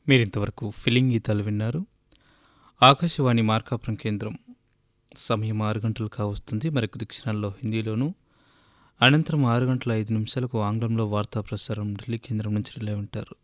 మీరింతవరకు ఫిలిం గీతాలు విన్నారు. ఆకాశవాణి మార్కాపురం కేంద్రం సమయం 6 గంటలు కావస్తుంది. మరికొద్ది క్షణాల్లో హిందీలోను, అనంతరం 6 గంటల 5 నిమిషాలకు ఆంగ్లంలో వార్తా ప్రసారం ఢిల్లీ కేంద్రం నుంచి రిలే ఉంటారు.